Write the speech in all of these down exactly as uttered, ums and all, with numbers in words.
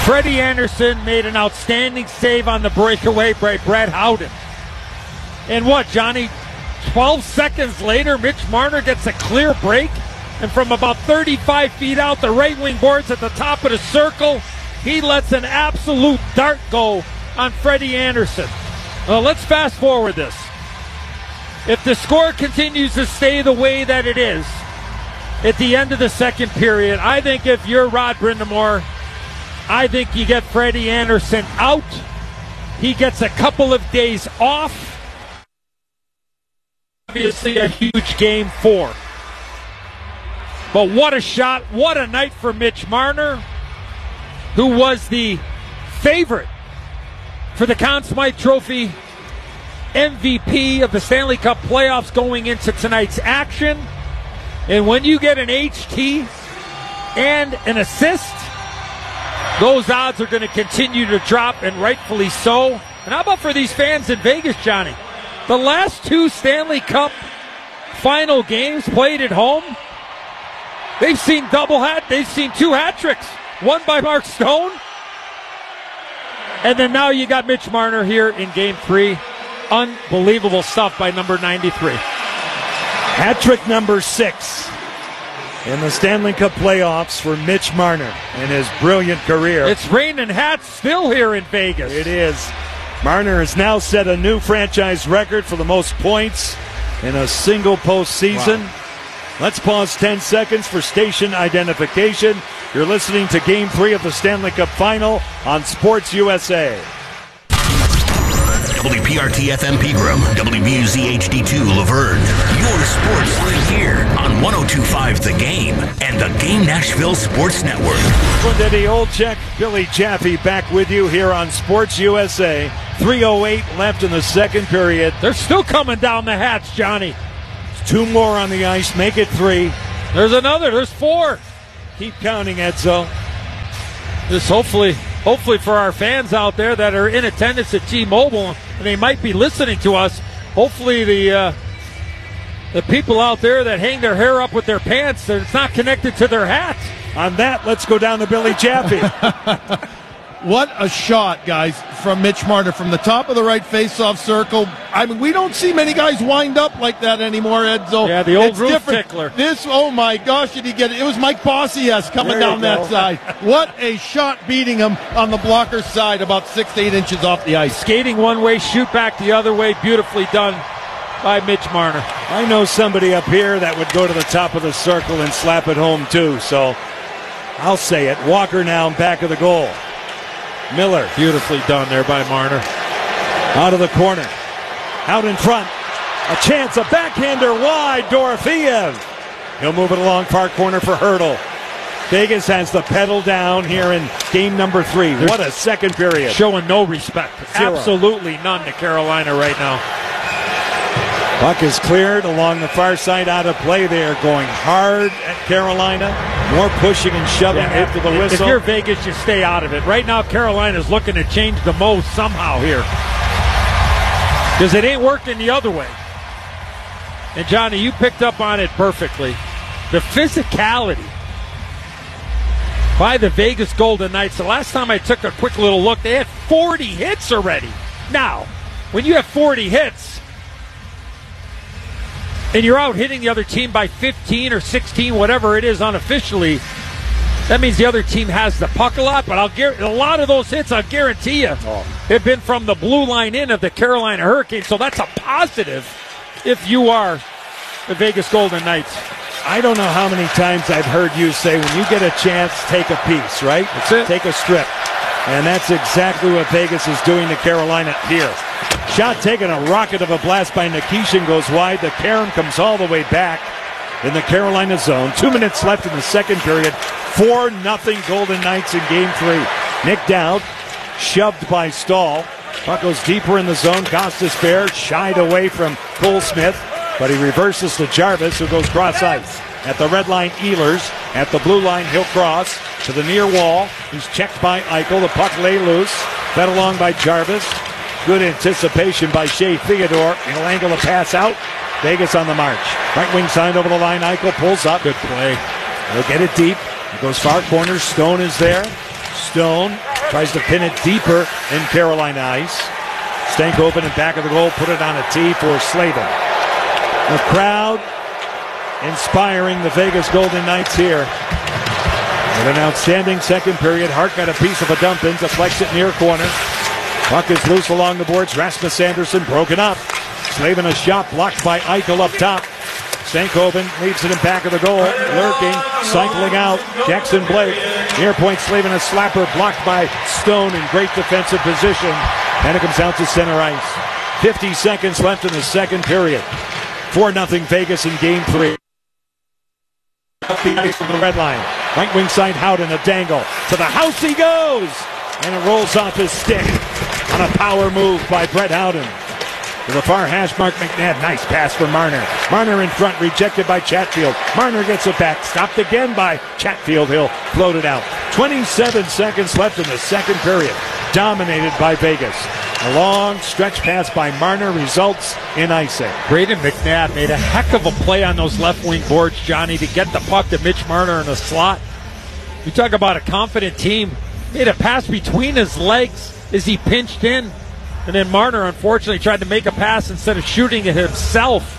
Freddie Andersen made an outstanding save on the breakaway by Brett Howden. And what, Johnny? twelve seconds later, Mitch Marner gets a clear break. And from about thirty-five feet out, the right wing boards at the top of the circle, he lets an absolute dart go on Freddie Andersen. Well, let's fast forward this. If the score continues to stay the way that it is at the end of the second period, I think if you're Rod Brind'Amour, I think you get Freddie Andersen out. He gets a couple of days off. Obviously a huge game four. But what a shot, what a night for Mitch Marner, who was the favorite for the Conn Smythe Trophy M V P of the Stanley Cup playoffs going into tonight's action. And when you get an H T and an assist, those odds are going to continue to drop, and rightfully so. And how about for these fans in Vegas, Johnny? The last two Stanley Cup final games played at home, they've seen double hat, they've seen two hat tricks. One by Mark Stone, and then now you got Mitch Marner here in game three. Unbelievable stuff by number ninety-three. Hat trick number six in the Stanley Cup playoffs for Mitch Marner in his brilliant career. It's raining hats still here in Vegas. It is. Marner has now set a new franchise record for the most points in a single postseason. Wow. Let's pause ten seconds for station identification. You're listening to Game three of the Stanley Cup Final on Sports U S A. W P R T F M Pegram, W B U Z H D two Laverne. Your sports right here on one oh two point five The Game and the Game Nashville Sports Network. Eddie Olczyk, Billy Jaffe back with you here on Sports U S A. three oh eight left in the second period. They're still coming down the hatch, Johnny. Two more on the ice, make it three. There's another, there's four. Keep counting, Edzo. This hopefully, hopefully for our fans out there that are in attendance at T-Mobile, and they might be listening to us, hopefully the uh, the people out there that hang their hair up with their pants, that it's not connected to their hat. On that, let's go down to Billy Jaffe. What a shot, guys, from Mitch Marner from the top of the right face-off circle. I mean, we don't see many guys wind up like that anymore, Edzo. Yeah, the old it's roof different. tickler. This, oh my gosh, did he get it? It was Mike Bossias coming There down you that go. side. What a shot beating him on the blocker's side, about six to eight inches off the ice. Skating one way, shoot back the other way. Beautifully done by Mitch Marner. I know somebody up here that would go to the top of the circle and slap it home too, so I'll say it. Walker now back of the goal. Miller. Beautifully done there by Marner. Out of the corner. Out in front. A chance, a backhander wide, Dorofeev. He'll move it along far corner for Hurdle. Vegas has the pedal down here in game number three. They're what a second period. Showing no respect. Zero. Absolutely none to Carolina right now. Puck is cleared along the far side, out of play. They are going hard at Carolina. More pushing and shoving Yeah, after the if, whistle. If you're Vegas, you stay out of it. Right now, Carolina's looking to change the mode somehow here, because it ain't working the other way. And Johnny, you picked up on it perfectly. The physicality by the Vegas Golden Knights. The last time I took a quick little look, they had forty hits already. Now, when you have forty hits, and you're out hitting the other team by fifteen or sixteen, whatever it is unofficially, that means the other team has the puck a lot. But I'll guarantee a lot of those hits, I'll guarantee you, Oh. have been from the blue line in of the Carolina Hurricanes. So that's a positive if you are the Vegas Golden Knights. I don't know how many times I've heard you say, when you get a chance, take a piece, right? That's it. Take a strip. And that's exactly what Vegas is doing to Carolina here. Shot taken, a rocket of a blast by Nikishin goes wide. The Karen comes all the way back in the Carolina zone. Two minutes left in the second period. four nothing Golden Knights in game three. Nick Dowd, shoved by Stahl. Puck goes deeper in the zone. Costas Bear shied away from Cole Smith, but he reverses to Jarvis, who goes cross ice. At the red line, Ehlers. At the blue line, he'll cross to the near wall. He's checked by Eichel. The puck lay loose. Fed along by Jarvis. Good anticipation by Shea Theodore. He'll angle a pass out. Vegas on the march. Right wing side over the line. Eichel pulls up. Good play. He'll get it deep. He goes far corner. Stone is there. Stone Tries to pin it deeper in Carolina ice. Stankoven in back of the goal, put it on a tee for Slavin. The crowd inspiring the Vegas Golden Knights here. With an outstanding second period, Hart got a piece of a dump in, deflects it near corner. Puck is loose along the boards. Rasmus Andersson broken up. Slavin a shot blocked by Eichel up top. Stankoven leads it in back of the goal. Lurking, cycling out. Jackson Blake. Near point, Slavin a slapper blocked by Stone in great defensive position. And it comes out to center ice. fifty seconds left in the second period. four nothing Vegas in game three. Up the ice from the red line. Right wing side, Howden, a dangle. To the house he goes! And it rolls off his stick on a power move by Brett Howden. To the far hash mark, McNabb. Nice pass for Marner. Marner in front, rejected by Chatfield. Marner gets it back, stopped again by Chatfield. He'll float it out. twenty-seven seconds left in the second period. Dominated by Vegas. A long stretch pass by Marner results in icing. Braden McNabb made a heck of a play on those left wing boards, Johnny, to get the puck to Mitch Marner in the slot. You talk about a confident team. Made a pass between his legs as he pinched in. And then Marner, unfortunately, tried to make a pass instead of shooting it himself.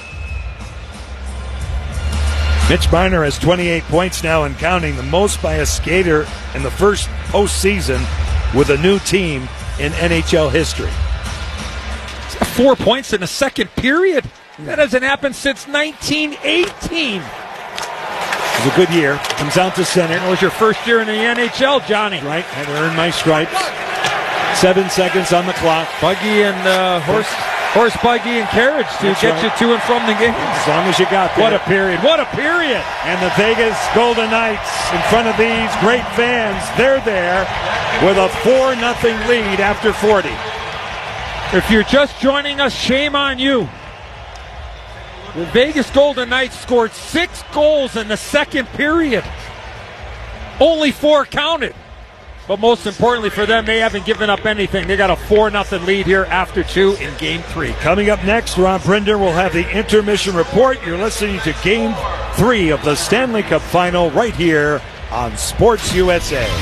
Mitch Marner has twenty-eight points now and counting, the most by a skater in the first postseason with a new team in N H L history. Four points in the second period. That hasn't happened since nineteen eighteen. It was a good year. Comes out to center. It was your first year in the N H L, Johnny. Right, had earned my stripes. Seven seconds on the clock. Buggy and uh, horse, horse, buggy, and carriage to That's get right. you to and from the game. As long as you got there. What a period. What a period. And the Vegas Golden Knights, in front of these great fans, they're there with a four nothing lead after forty. If you're just joining us, shame on you. The Vegas Golden Knights scored six goals in the second period. Only four counted. But most importantly for them, they haven't given up anything. They got a four nothing lead here after two in game three. Coming up next, Rob Brinder will have the intermission report. You're listening to game three of the Stanley Cup Final right here on Sports U S A.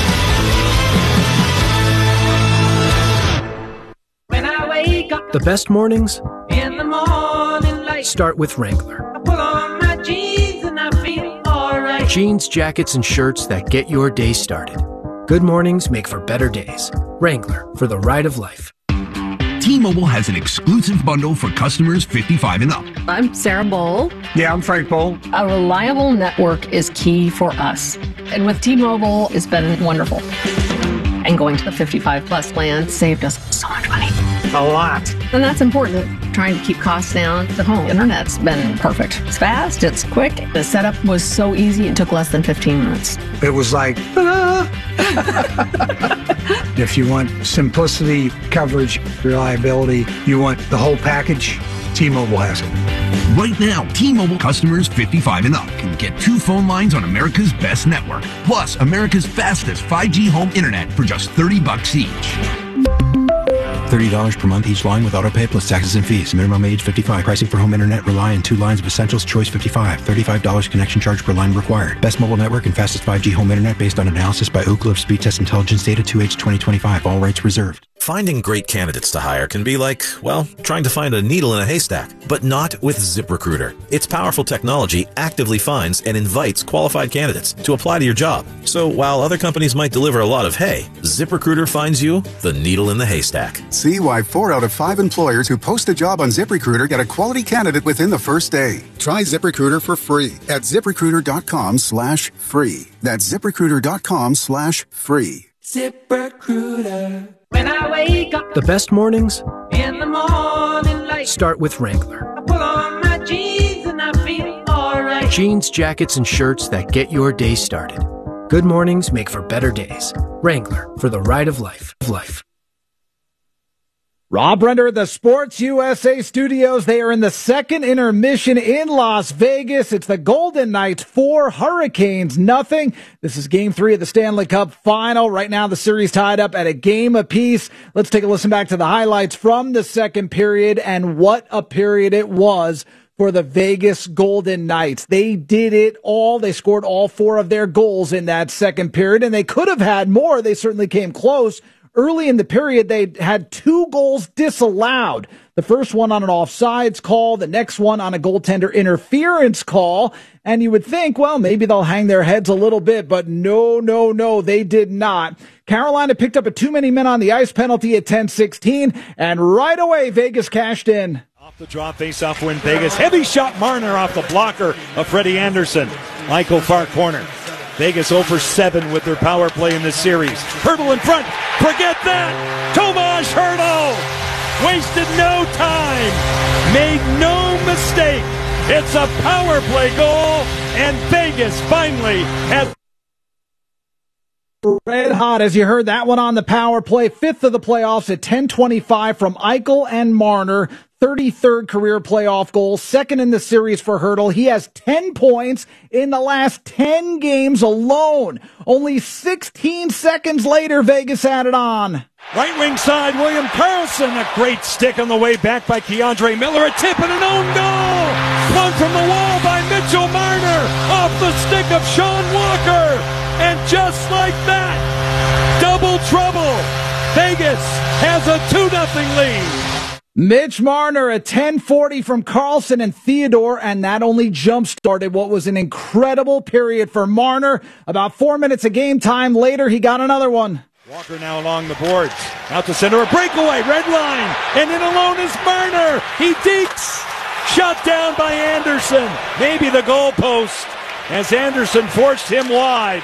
When I wake up The best mornings in the morning light, start with Wrangler. I pull on my jeans and I feel alright. Jeans, jackets, and shirts that get your day started. Good mornings make for better days. Wrangler, for the ride of life. T-Mobile has an exclusive bundle for customers fifty-five and up. I'm Sarah Bowl. Yeah, I'm Frank Bowl. A reliable network is key for us. And with T-Mobile, it's been wonderful. And going to the fifty-five plus plan saved us so much money. A lot. And that's important. Trying to keep costs down. The home internet's been perfect. It's fast, it's quick. The setup was so easy, it took less than fifteen minutes. It was like, ah. If you want simplicity, coverage, reliability, you want the whole package, T-Mobile has it. Right now, T-Mobile customers fifty-five and up can get two phone lines on America's best network, plus America's fastest five G home internet for just thirty bucks each. thirty dollars per month each line with autopay plus taxes and fees. Minimum age fifty-five. Pricing for home internet rely on two lines of Essentials. Choice fifty-five. thirty-five dollars connection charge per line required. Best mobile network and fastest five G home internet based on analysis by Ookla of Speed Test Intelligence Data two H twenty twenty-five. All rights reserved. Finding great candidates to hire can be like, well, trying to find a needle in a haystack, but not with ZipRecruiter. Its powerful technology actively finds and invites qualified candidates to apply to your job. So while other companies might deliver a lot of hay, ZipRecruiter finds you the needle in the haystack. See why four out of five employers who post a job on ZipRecruiter get a quality candidate within the first day. Try ZipRecruiter for free at ZipRecruiter.com slash free. That's ZipRecruiter.com slash free. ZipRecruiter. When I wake up The best mornings in the morning light, start with Wrangler. I pull on my jeans and I feel alright. Jeans, jackets, and shirts that get your day started. Good mornings make for better days. Wrangler, for the ride of life. Of life. Rob Render at the Sports U S A studios. They are in the second intermission in Las Vegas. It's the Golden Knights four, Hurricanes nothing. This is game three of the Stanley Cup Final. Right now the series tied up at a game apiece. Let's take a listen back to the highlights from the second period, and what a period it was for the Vegas Golden Knights. They did it all. They scored all four of their goals in that second period, and they could have had more. They certainly came close. Early in the period, they had two goals disallowed. The first one on an offsides call, the next one on a goaltender interference call. And you would think, well, maybe they'll hang their heads a little bit, but no, no, no, they did not. Carolina picked up a too many men on the ice penalty at ten sixteen, and right away, Vegas cashed in. Off the draw, face-off win Vegas. Heavy shot Marner off the blocker of Freddie Anderson. Michael far corner. Vegas oh for seven with their power play in this series. Hertl in front. Forget that. Tomas Hertl wasted no time. Made no mistake. It's a power play goal, and Vegas finally has red hot, as you heard that one on the power play. Fifth of the playoffs at ten twenty-five from Eichel and Marner. thirty-third career playoff goal. Second in the series for Hertl. He has ten points in the last ten games alone. Only sixteen seconds later, Vegas added on. Right wing side, William Karlsson. A great stick on the way back by Keandre Miller. A tip and an own goal. One from the wall by Mitchell Marner. Off the stick of Sean Walker. And just like that, double trouble. Vegas has a two nothing lead. Mitch Marner, a ten forty from Karlsson and Theodore, and that only jump-started what was an incredible period for Marner. About four minutes of game time later, he got another one. Walker now along the boards. Out to center, a breakaway, red line, and in alone is Marner. He dekes. Shot down by Anderson. Maybe the goalpost as Anderson forced him wide.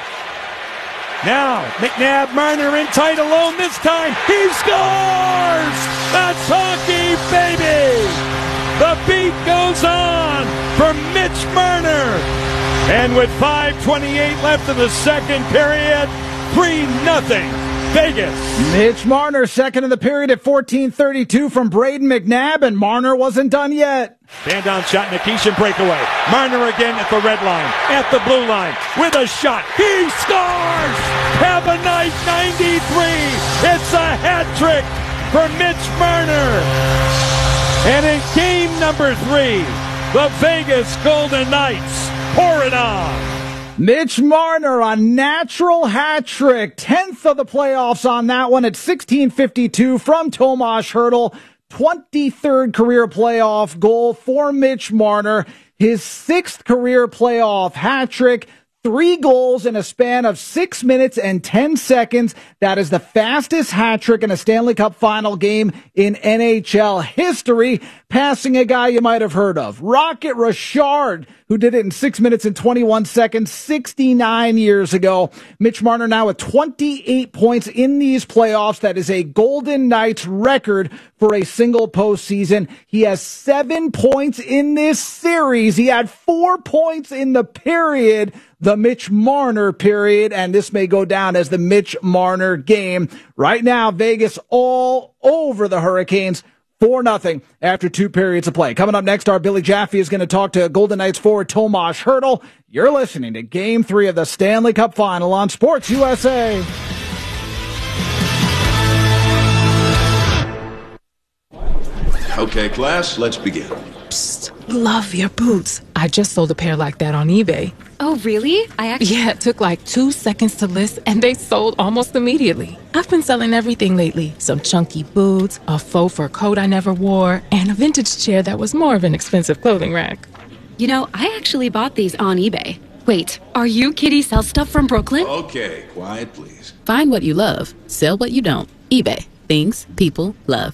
Now, McNabb, Marner in tight alone this time. He scores! That's hockey, baby! The beat goes on for Mitch Marner. And with five twenty-eight left in the second period, three nothing Vegas. Mitch Marner, second in the period at fourteen thirty-two from Braden McNabb, and Marner wasn't done yet. Stand down shot, Nikishin breakaway. Marner again at the red line, at the blue line, with a shot. He scores! Have a night ninety-three. It's a hat trick for Mitch Marner. And in game number three, the Vegas Golden Knights pour it on. Mitch Marner, a natural hat trick. tenth of the playoffs on that one at sixteen fifty-two from Tomas Hertl. twenty-third career playoff goal for Mitch Marner. His sixth career playoff hat trick. Three goals in a span of six minutes and ten seconds. That is the fastest hat trick in a Stanley Cup final game in N H L history, passing a guy you might have heard of, Rocket Richard, who did it in six minutes and twenty-one seconds sixty-nine years ago. Mitch Marner now with twenty-eight points in these playoffs. That is a Golden Knights record for a single postseason. He has seven points in this series. He had four points in the period, the Mitch Marner period, and this may go down as the Mitch Marner game. Right now, Vegas all over the Hurricanes, four nothing after two periods of play. Coming up next, our Billy Jaffe is going to talk to Golden Knights forward Tomas Hertl. You're listening to Game three of the Stanley Cup Final on Sports U S A. Okay, class, let's begin. Psst, love your boots. I just sold a pair like that on eBay. Oh, really? I actually... Yeah, it took like two seconds to list, and they sold almost immediately. I've been selling everything lately. Some chunky boots, a faux fur coat I never wore, and a vintage chair that was more of an expensive clothing rack. You know, I actually bought these on eBay. Wait, are you Kitty Sell Stuff from Brooklyn? Okay, quiet, please. Find what you love. Sell what you don't. eBay. Things people love.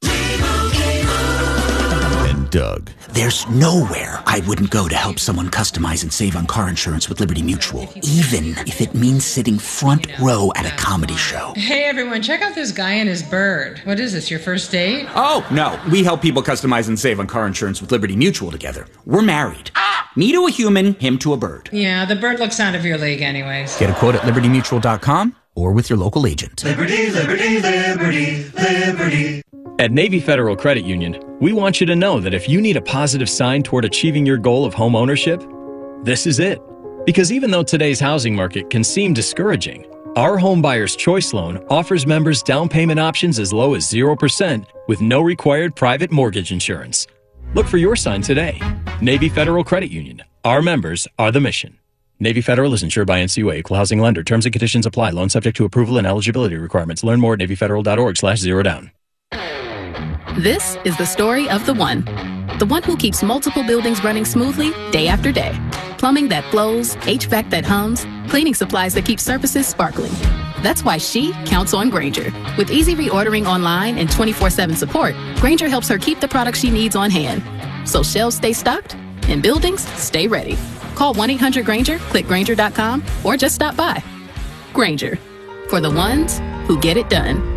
Doug. There's nowhere I wouldn't go to help someone customize and save on car insurance with Liberty Mutual, even if it means sitting front row at a comedy show. Hey everyone, check out this guy and his bird. What is this, your first date? Oh, no. We help people customize and save on car insurance with Liberty Mutual together. We're married. Me to a human, him to a bird. Yeah, the bird looks out of your league anyways. Get a quote at liberty mutual dot com or with your local agent. Liberty, liberty, liberty, liberty. At Navy Federal Credit Union, we want you to know that if you need a positive sign toward achieving your goal of home ownership, this is it. Because even though today's housing market can seem discouraging, our Home Buyer's Choice Loan offers members down payment options as low as zero percent with no required private mortgage insurance. Look for your sign today. Navy Federal Credit Union. Our members are the mission. Navy Federal is insured by N C U A, Equal Housing Lender. Terms and conditions apply. Loan subject to approval and eligibility requirements. Learn more at NavyFederal.org slash zero down. This is the story of the one. The one who keeps multiple buildings running smoothly day after day. Plumbing that flows, H V A C that hums, cleaning supplies that keep surfaces sparkling. That's why she counts on Grainger. With easy reordering online and twenty-four seven support, Grainger helps her keep the products she needs on hand. So shelves stay stocked and buildings stay ready. Call one eight hundred Grainger, click Grainger dot com, or just stop by. Grainger, for the ones who get it done.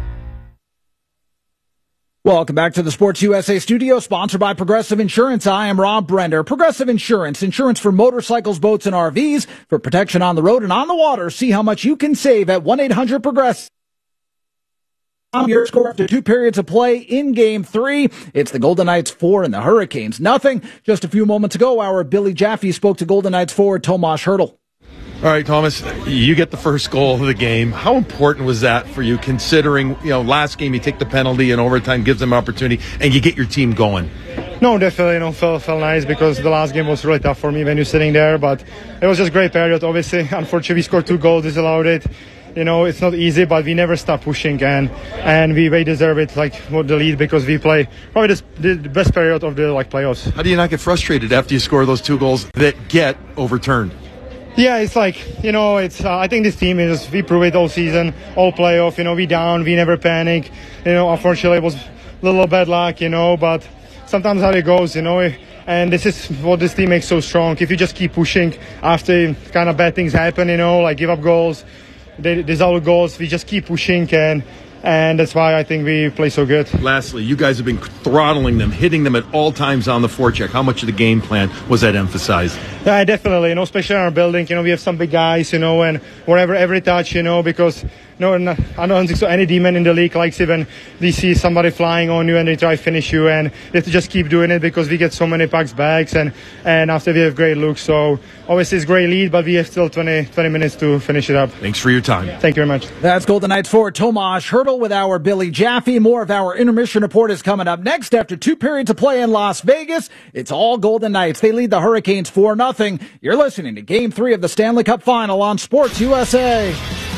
Welcome back to the Sports U S A studio, sponsored by Progressive Insurance. I am Rob Brender. Progressive Insurance, insurance for motorcycles, boats, and R Vs, for protection on the road and on the water. See how much you can save at one eight hundred progressive. Your score after two periods of play in game three. It's the Golden Knights four and the Hurricanes nothing. Just a few moments ago, our Billy Jaffe spoke to Golden Knights forward Tomas Hertl. All right, Thomas, you get the first goal of the game. How important was that for you, considering, you know, last game you take the penalty and overtime gives them opportunity and you get your team going? No, definitely, you know, felt, felt nice because the last game was really tough for me when you're sitting there, but it was just a great period. Obviously, unfortunately, we scored two goals, disallowed it. You know, it's not easy, but we never stop pushing, and and we, we deserve it, like, for the lead, because we play probably this, the best period of the, like, playoffs. How do you not get frustrated after you score those two goals that get overturned? Yeah, it's like, you know, it's. Uh, I think this team is, we prove it all season, all playoff, you know, we down, we never panic. You know, unfortunately, it was a little bad luck, you know, but sometimes how it goes, you know, and this is what this team makes so strong. If you just keep pushing after kind of bad things happen, you know, like give up goals, they dissolve goals, we just keep pushing, and and that's why I think we play so good. Lastly, you guys have been throttling them, hitting them at all times on the forecheck. How much of the game plan was that emphasized? Yeah, definitely. You know, especially in our building, you know, we have some big guys, you know, and whatever, every touch, you know, because no, I don't think so any demon in the league likes it when they see somebody flying on you and they try to finish you, and you have to just keep doing it because we get so many pucks back, and and after we have great looks. So obviously it's a great lead, but we have still twenty, twenty minutes to finish it up. Thanks for your time. Thank you very much. That's Golden Knights forward Tomas Hertl with our Billy Jaffe. More of our intermission report is coming up next after two periods of play in Las Vegas. It's all Golden Knights. They lead the Hurricanes four nothing. You're listening to Game three of the Stanley Cup Final on Sports U S A.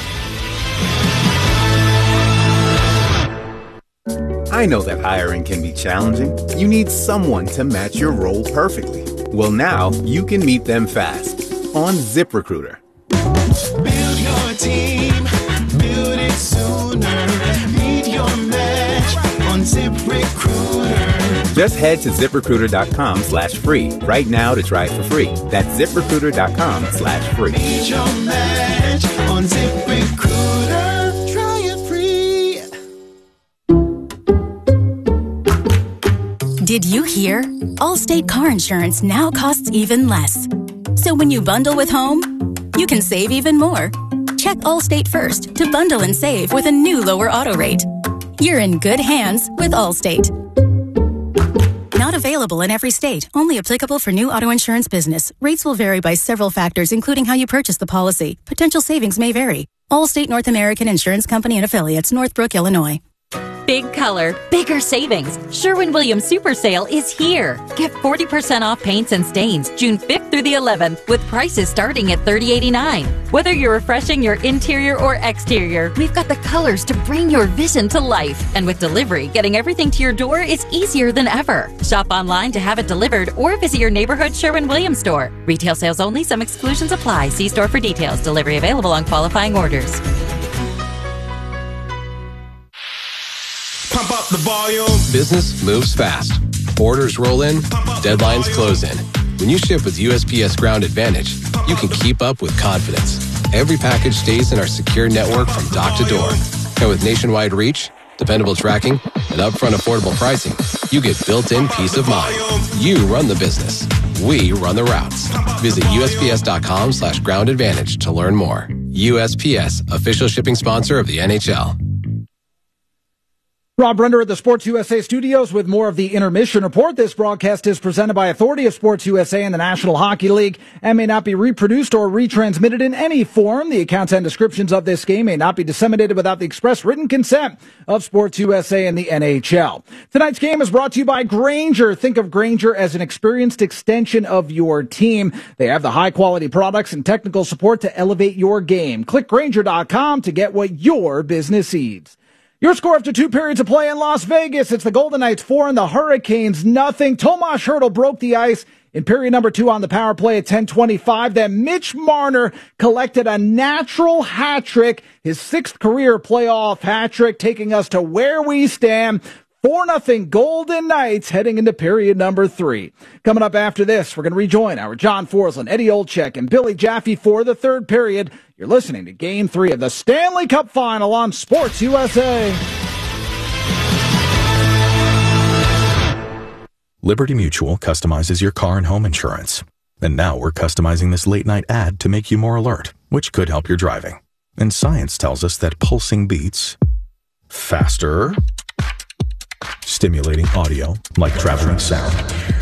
I know that hiring can be challenging. You need someone to match your role perfectly. Well, now you can meet them fast on ZipRecruiter. Build your team, build it sooner. Meet your match on ZipRecruiter. Just head to ZipRecruiter.com slash free right now to try it for free. That's ZipRecruiter.com slash free. Meet your match on ZipRecruiter. Try it free. Did you hear? Allstate car insurance now costs even less. So when you bundle with home, you can save even more. Check Allstate first to bundle and save with a new lower auto rate. You're in good hands with Allstate. Not available in every state. Only applicable for new auto insurance business. Rates will vary by several factors, including how you purchase the policy. Potential savings may vary. Allstate North American Insurance Company and Affiliates, Northbrook, Illinois. Big color, bigger savings. Sherwin-Williams Super Sale is here. Get forty percent off paints and stains June fifth through the eleventh with prices starting at thirty eighty-nine. Whether you're refreshing your interior or exterior, we've got the colors to bring your vision to life. And with delivery, getting everything to your door is easier than ever. Shop online to have it delivered or visit your neighborhood Sherwin-Williams store. Retail sales only. Some exclusions apply. See store for details. Delivery available on qualifying orders. Pump up the volume. Business moves fast. Orders roll in, deadlines close in. When you ship with U S P S Ground Advantage, you can keep up with confidence. Every package stays in our secure network from dock to door. And with nationwide reach, dependable tracking, and upfront affordable pricing, you get built-in peace of mind. You run the business. We run the routes. Visit USPS.com slash ground advantage to learn more. U S P S, official shipping sponsor of the N H L. Rob Render at the Sports U S A studios with more of the intermission report. This broadcast is presented by Authority of Sports U S A and the National Hockey League and may not be reproduced or retransmitted in any form. The accounts and descriptions of this game may not be disseminated without the express written consent of Sports U S A and the N H L. Tonight's game is brought to you by Grainger. Think of Grainger as an experienced extension of your team. They have the high-quality products and technical support to elevate your game. Click Grainger dot com to get what your business needs. Your score after two periods of play in Las Vegas. It's the Golden Knights four and the Hurricanes nothing. Tomas Hertl broke the ice in period number two on the power play at ten twenty-five. Then Mitch Marner collected a natural hat trick, his sixth career playoff hat trick, taking us to where we stand. four nothing Golden Knights heading into period number three. Coming up after this, we're going to rejoin our John Forsland, Eddie Olczyk, and Billy Jaffe for the third period. You're listening to Game three of the Stanley Cup Final on Sports U S A. Liberty Mutual customizes your car and home insurance. And now we're customizing this late-night ad to make you more alert, which could help your driving. And science tells us that pulsing beats faster, stimulating audio like traveling sound,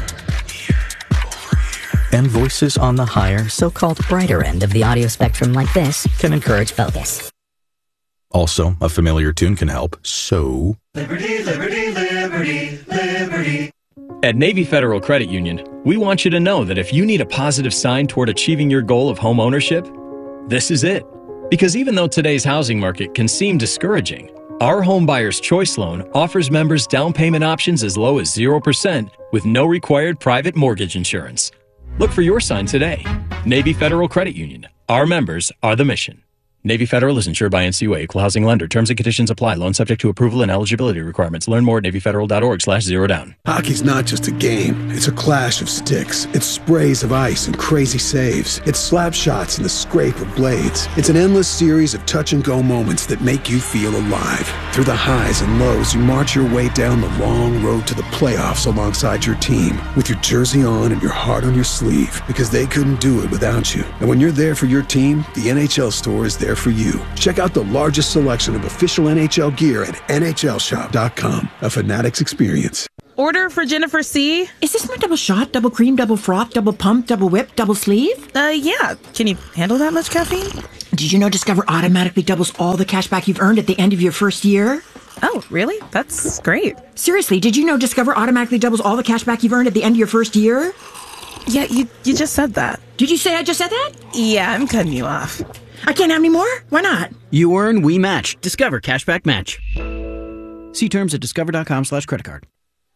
and voices on the higher, so-called brighter end of the audio spectrum like this can encourage focus. Also, a familiar tune can help, so... Liberty, liberty, liberty, liberty. At Navy Federal Credit Union, we want you to know that if you need a positive sign toward achieving your goal of home ownership, this is it. Because even though today's housing market can seem discouraging, our Home Buyer's Choice Loan offers members down payment options as low as zero percent with no required private mortgage insurance. Look for your sign today. Navy Federal Credit Union. Our members are the mission. Navy Federal is insured by N C U A, Equal Housing Lender. Terms and conditions apply. Loan subject to approval and eligibility requirements. Learn more at navy federal dot org slash zero down. Hockey's not just a game. It's a clash of sticks. It's sprays of ice and crazy saves. It's slap shots and the scrape of blades. It's an endless series of touch-and-go moments that make you feel alive. Through the highs and lows, you march your way down the long road to the playoffs alongside your team, with your jersey on and your heart on your sleeve, because they couldn't do it without you. And when you're there for your team, the N H L store is there for you. Check out the largest selection of official N H L gear at N H L shop dot com. A Fanatics experience. Order for Jennifer C. Is this my double shot, double cream, double froth, double pump, double whip, double sleeve? Uh, yeah. Can you handle that much caffeine? Did you know Discover automatically doubles all the cash back you've earned at the end of your first year? Oh, really? That's great. Seriously, did you know Discover automatically doubles all the cash back you've earned at the end of your first year? Yeah, you, you just said that. Did you say I just said that? Yeah, I'm cutting you off. I can't have any more? Why not? You earn, we match. Discover Cashback Match. See terms at discover dot com slash credit card.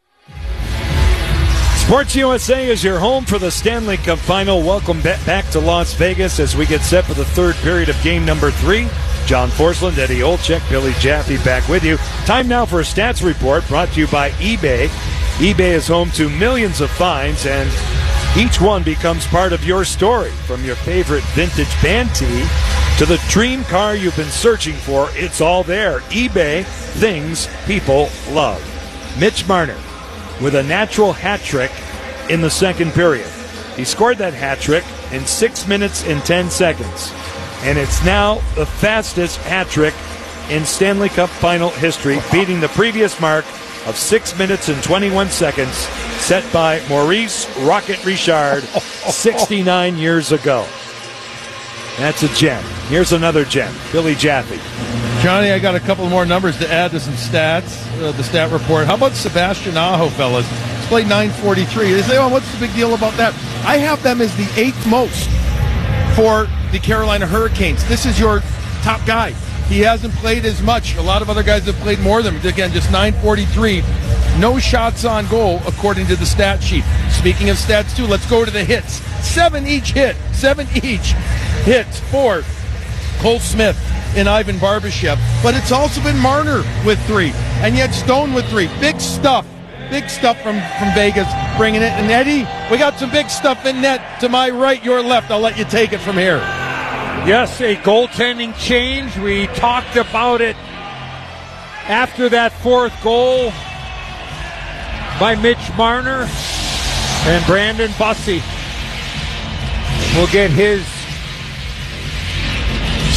Sports U S A is your home for the Stanley Cup Final. Welcome back to Las Vegas as we get set for the third period of game number three. John Forsland, Eddie Olczyk, Billy Jaffe back with you. Time now for a stats report brought to you by eBay. eBay is home to millions of finds, and each one becomes part of your story. From your favorite vintage band tee to the dream car you've been searching for, it's all there. eBay, things people love. Mitch Marner with a natural hat trick in the second period. He scored that hat trick in six minutes and ten seconds. And it's now the fastest hat trick in Stanley Cup Final history, beating the previous mark of six minutes and twenty-one seconds set by Maurice Rocket Richard sixty-nine years ago. That's a gem. Here's another gem, Billy Jaffe. Johnny, I got a couple more numbers to add to some stats, uh, the stat report. How about Sebastian Aho, fellas? He's played nine forty-three. They say, oh, what's the big deal about that? I have them as the eighth most for the Carolina Hurricanes. This is your top guy. He hasn't played as much. A lot of other guys have played more than him. Again, just nine forty-three. No shots on goal, according to the stat sheet. Speaking of stats, too, let's go to the hits. Seven each hit. Seven each hits for Cole Smith and Ivan Barbashev. But it's also been Marner with three. And yet Stone with three. Big stuff. Big stuff from, from Vegas, bringing it. And Eddie, we got some big stuff in net. To my right, your left. I'll let you take it from here. Yes, a goaltending change. We talked about it after that fourth goal by Mitch Marner, and Brandon Bussey will get his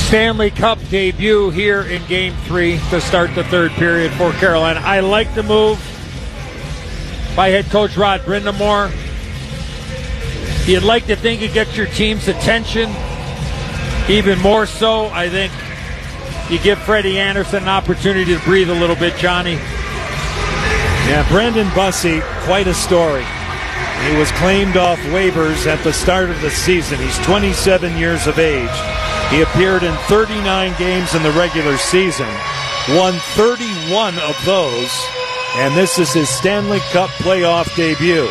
Stanley Cup debut here in Game three to start the third period for Carolina. I like the move by head coach Rod Brindamore. You'd like to think you get your team's attention. Even more so, I think you give Freddie Anderson an opportunity to breathe a little bit, Johnny. Yeah, Brendan Bussey, quite a story. He was claimed off waivers at the start of the season. He's twenty-seven years of age. He appeared in thirty-nine games in the regular season, won thirty-one of those, and this is his Stanley Cup playoff debut.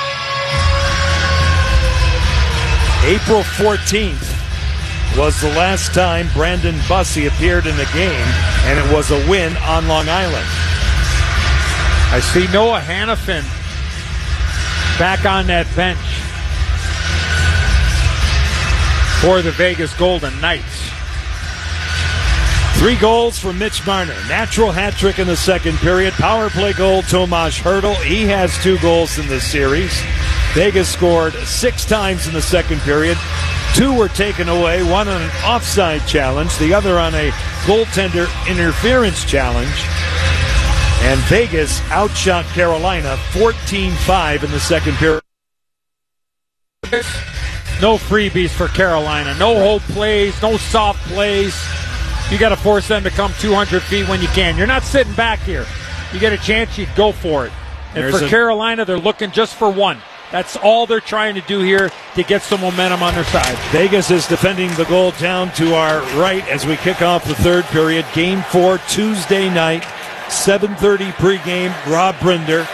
April fourteenth was the last time Brandon Bussey appeared in a game, and it was a win on Long Island. I see Noah Hannafin back on that bench for the Vegas Golden Knights. Three goals for Mitch Marner. Natural hat trick in the second period. Power play goal, Tomas Hertl. He has two goals in this series. Vegas scored six times in the second period. Two were taken away, one on an offside challenge, the other on a goaltender interference challenge. And Vegas outshot Carolina fourteen five in the second period. No freebies for Carolina. No hold plays, no soft plays. You got to force them to come two hundred feet when you can. You're not sitting back here. You get a chance, you go for it. And There's for a- Carolina, they're looking just for one. That's all they're trying to do here to get some momentum on their side. Vegas is defending the goal down to our right as we kick off the third period. Game four, Tuesday night, seven thirty pregame, Rob Brinder.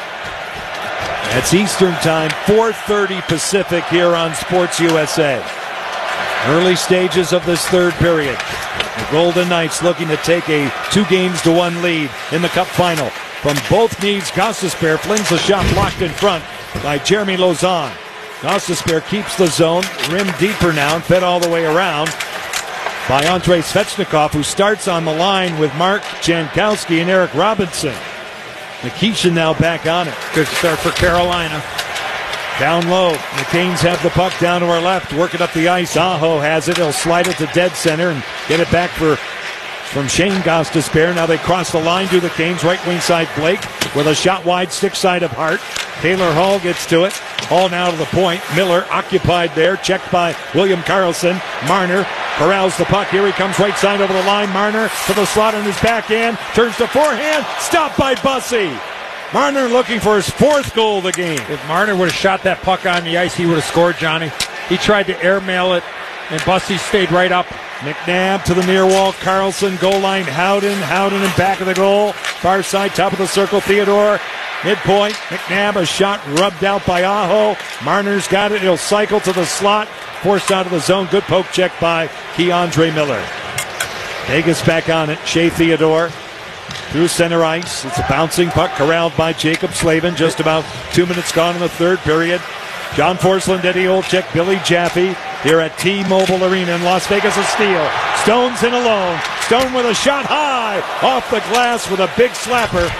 That's Eastern time, four thirty Pacific here on Sports U S A. Early stages of this third period. The Golden Knights looking to take a two games to one lead in the Cup final. From both knees, Gostisbehere flings the shot blocked in front by Jeremy Lauzon. Gostisbehere keeps the zone, rim deeper now, and fed all the way around by Andrei Svechnikov, who starts on the line with Mark Jankowski and Eric Robinson. Nikishin now back on it. Good start for Carolina. Down low, the Canes have the puck down to our left, working up the ice. Aho has it. He'll slide it to dead center and get it back for from Shane Gostisbehere. Now they cross the line to the Canes. Right wing side, Blake with a shot wide, stick side of Hart. Taylor Hall gets to it. Hall now to the point. Miller occupied there, checked by William Karlsson. Marner corrals the puck. Here he comes right side over the line. Marner to the slot on his backhand. Turns to forehand. Stopped by Bussey. Marner looking for his fourth goal of the game. If Marner would have shot that puck on the ice, he would have scored, Johnny. He tried to airmail it, and Bussey stayed right up. McNabb to the near wall. Carlson, goal line. Howden. Howden in back of the goal. Far side, top of the circle. Theodore. Midpoint. McNabb, a shot rubbed out by Aho. Marner's got it. He'll cycle to the slot. Forced out of the zone. Good poke check by Keandre Miller. Vegas back on it. Shea Theodore through center ice. It's a bouncing puck corralled by Jacob Slavin. Just about two minutes gone in the third period. John Forsland, Eddie Olczyk, Billy Jaffe here at T-Mobile Arena in Las Vegas. A steal. Stone's in alone. Stone with a shot high off the glass with a big slapper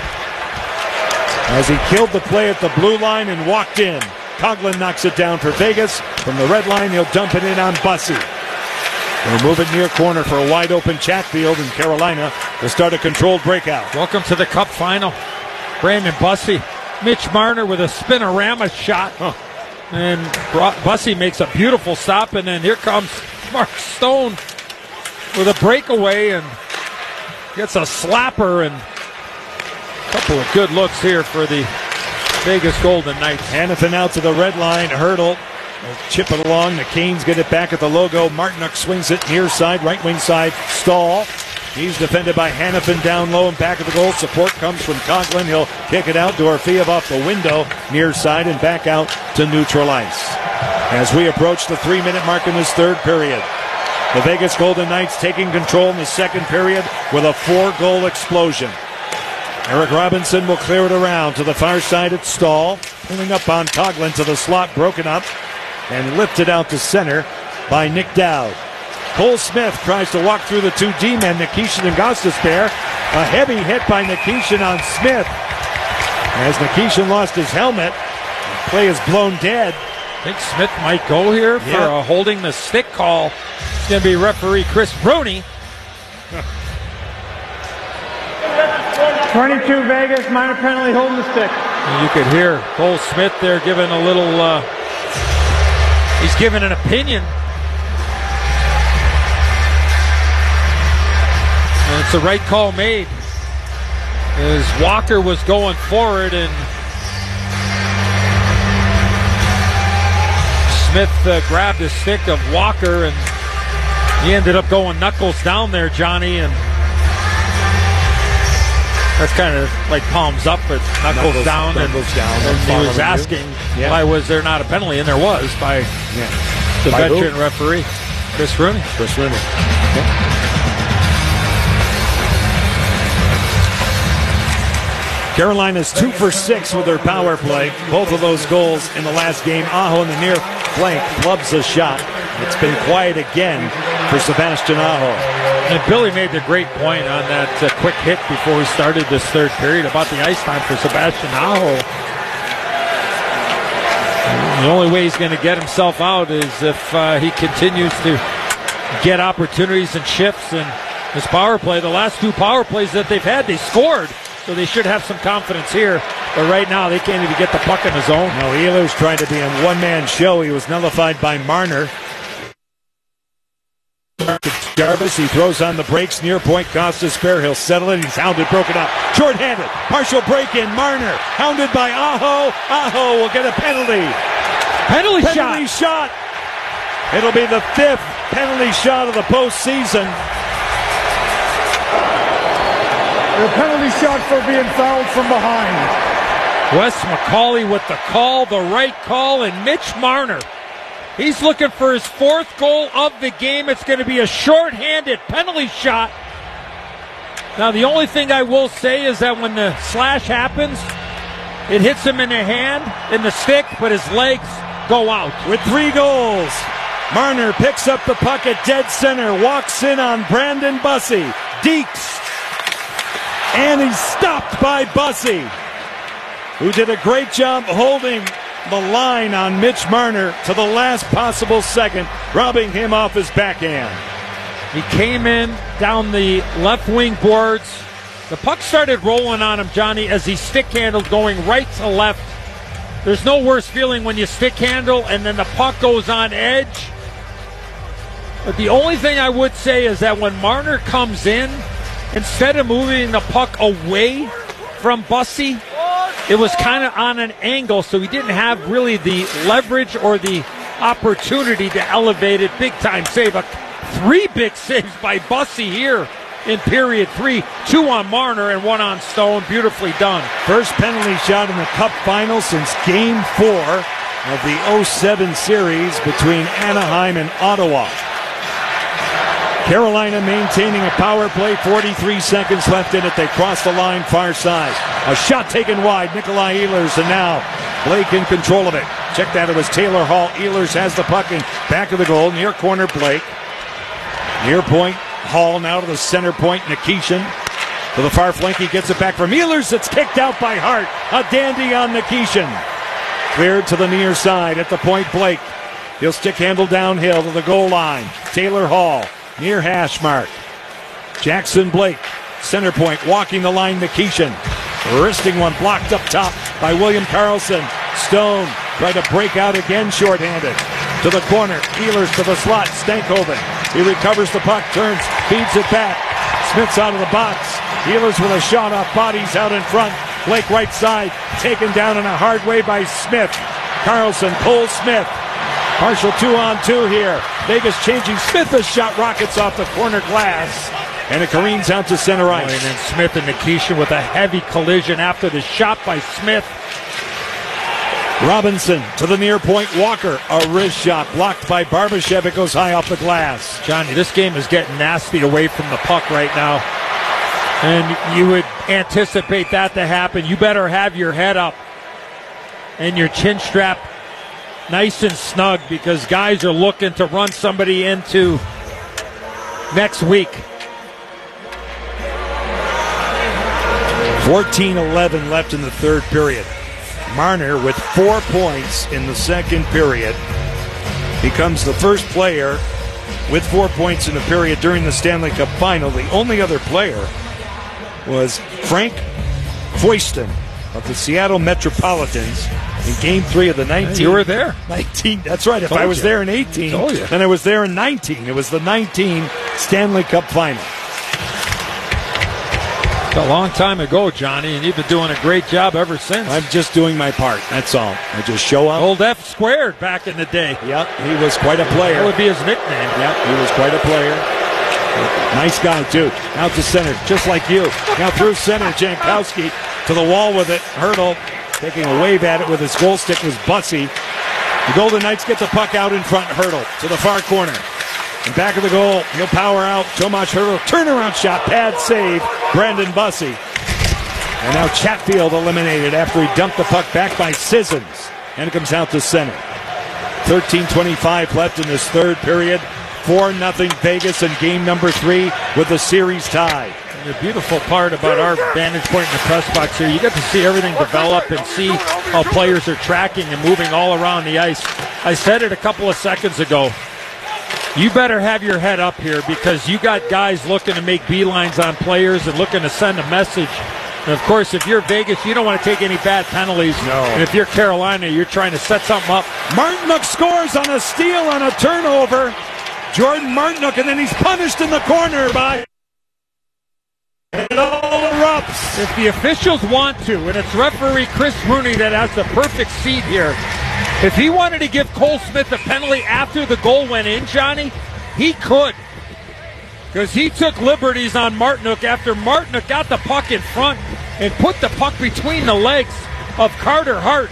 as he killed the play at the blue line and walked in. Coughlin knocks it down for Vegas. From the red line, he'll dump it in on Bussey. They'll move it near corner for a wide open Chatfield, and Carolina will start a controlled breakout. Welcome to the Cup final. Brandon Bussey. Mitch Marner with a spinorama shot. Huh. And Bussey makes a beautiful stop, and then here comes Mark Stone with a breakaway and gets a slapper, and a couple of good looks here for the Vegas Golden Knights. Hannafin out to the red line. Hertl will chip it along. The Canes get it back at the logo. Martinuk swings it near side, right wing side. Stahl. He's defended by Hannafin down low and back of the goal. Support comes from Coughlin. He'll kick it out. Dorofeev off the window near side and back out to neutral ice. As we approach the three-minute mark in this third period, the Vegas Golden Knights taking control in the second period with a four-goal explosion. Eric Robinson will clear it around to the far side at Stahl. Pulling up on Coughlin to the slot, broken up and lifted out to center by Nick Dowd. Cole Smith tries to walk through the two D-men, Nikishin and Gostisbehere. A heavy hit by Nikishin on Smith. As Nikishin lost his helmet, play is blown dead. I think Smith might go here for Yeah. a holding the stick call. going to be referee Chris Rooney. twenty-two Vegas, minor penalty, holding the stick. And you could hear Cole Smith there giving a little, uh, he's giving an opinion. And it's the right call made. As Walker was going forward and Smith uh, grabbed the stick of Walker and he ended up going knuckles down there, Johnny, and that's kind of like palms up, but knuckles, knuckles down. Knuckles and, down and he was asking yeah. why was there not a penalty, and there was by yeah. the by veteran who? referee, Chris Rooney. Chris Rooney. Yeah. Carolina's two for six with their power play. Both of those goals in the last game. Aho in the near flank clubs a shot. It's been quiet again for Sebastian Aho. And Billy made the great point on that uh, quick hit before we started this third period about the ice time for Sebastian Aho. The only way he's going to get himself out is if uh, he continues to get opportunities and shifts. And his power play, the last two power plays that they've had, they scored. So they should have some confidence here. But right now, they can't even get the puck in the zone. No, Ehlers trying to be a one-man show. He was nullified by Marner. Jarvis, he throws on the brakes. Near point, Costas spare. He'll settle it. He's hounded, broken up. Short-handed. Partial break-in. Marner hounded by Aho. Aho will get a penalty. Penalty, penalty shot. shot. It'll be the fifth penalty shot of the postseason. The penalty shot for being fouled from behind. Wes McCauley with the call, the right call, and Mitch Marner. He's looking for his fourth goal of the game. It's going to be a short-handed penalty shot. Now, the only thing I will say is that when the slash happens, it hits him in the hand, in the stick, but his legs go out. With three goals, Marner picks up the puck at dead center, walks in on Brandon Bussey. Deeks. And he's stopped by Bussey, who did a great job holding the line on Mitch Marner to the last possible second, robbing him off his backhand. He came in down the left wing boards. The puck started rolling on him, Johnny, as he stick handled going right to left. There's no worse feeling when you stick handle and then the puck goes on edge. But the only thing I would say is that when Marner comes in, instead of moving the puck away from Bussey, it was kind of on an angle, so he didn't have really the leverage or the opportunity to elevate it. Big time save. A three big saves by Bussey here in period three. Two on Marner and one on Stone. Beautifully done. First penalty shot in the Cup final since Game four of the oh seven series between Anaheim and Ottawa. Carolina maintaining a power play, forty-three seconds left in it. They cross the line far side. A shot taken wide, Nikolai Ehlers, and now Blake in control of it. Check that, it was Taylor Hall. Ehlers has the puck in back of the goal, near corner Blake. Near point, Hall now to the center point, Nikishin. To the far flank, he gets it back from Ehlers. It's kicked out by Hart. A dandy on Nikishin. Cleared to the near side at the point, Blake. He'll stick handle downhill to the goal line. Taylor Hall. Near hash mark. Jackson Blake, center point, walking the line, Nikishin. Wristing one, blocked up top by William Karlsson. Stone tried to break out again, shorthanded. To the corner, Ehlers to the slot, Stankoven. He recovers the puck, turns, feeds it back. Smith's out of the box. Ehlers with a shot off bodies out in front. Blake right side, taken down in a hard way by Smith. Karlsson pulls Smith. Partial two on two here. Vegas changing. Smith a shot rockets off the corner glass. And it careens out to center ice. And then Smith and Nikishin with a heavy collision after the shot by Smith. Robinson to the near point. Walker, a wrist shot blocked by Barbashev. It goes high off the glass. Johnny, this game is getting nasty away from the puck right now. And you would anticipate that to happen. You better have your head up and your chin strap nice and snug, because guys are looking to run somebody into next week. fourteen eleven left in the third period. Marner with four points in the second period becomes the first player with four points in the period during the Stanley Cup final. The only other player was Frank Foyston of the Seattle Metropolitans in Game Three of the nineteen. You were there. nineteen. That's right. If Told I was you. there in eighteen, Told you. then I was there in nineteen. It was the nineteen Stanley Cup final. It's a long time ago, Johnny, and you've been doing a great job ever since. I'm just doing my part. That's all. I just show up. Old F squared back in the day. Yep, he was quite a player. That would be his nickname. Yep, he was quite a player. Nice guy, too. Out to center, just like you. Now through center, Jankowski to the wall with it. Hurdle taking a wave at it with his goal stick was Bussey. The Golden Knights get the puck out in front. Hurdle to the far corner. And back of the goal, he'll power out. Tomas Hurdle, turnaround shot, pad save. Brandon Bussey. And now Chatfield eliminated after he dumped the puck back by Sissons. And it comes out to center. thirteen twenty-five left in this third period. four nothing Vegas in game number three with the series tie. And the beautiful part about our vantage point in the press box here, you get to see everything develop and see how players are tracking and moving all around the ice. I said it a couple of seconds ago. You better have your head up here because you got guys looking to make beelines on players and looking to send a message. And of course, if you're Vegas, you don't want to take any bad penalties. No. And if you're Carolina, you're trying to set something up. Martinook scores on a steal on a turnover. Jordan Martinook, and then he's punished in the corner by... It all erupts. If the officials want to, and it's referee Chris Rooney that has the perfect seat here, if he wanted to give Cole Smith a penalty after the goal went in, Johnny, he could. Because he took liberties on Martinook after Martinook got the puck in front and put the puck between the legs of Carter Hart.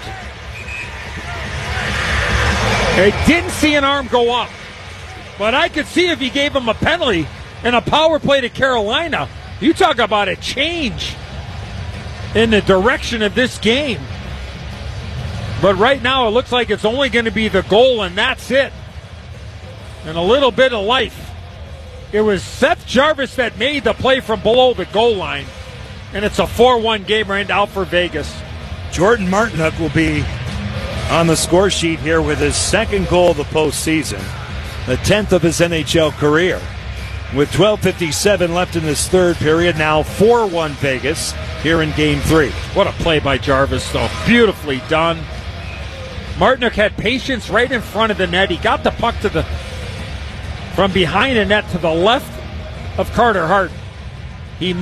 I didn't see an arm go up, but I could see if he gave him a penalty and a power play to Carolina. You talk about a change in the direction of this game. But right now it looks like it's only going to be the goal, and that's it. And a little bit of life. It was Seth Jarvis that made the play from below the goal line. And it's a four one game right now for Vegas. Jordan Martinook will be on the score sheet here with his second goal of the postseason, the tenth of his N H L career. With twelve fifty-seven left in this third period, now four one Vegas here in game three. What a play by Jarvis, though. Beautifully done. Martinook had patience right in front of the net. He got the puck to the from behind the net to the left of Carter Hart.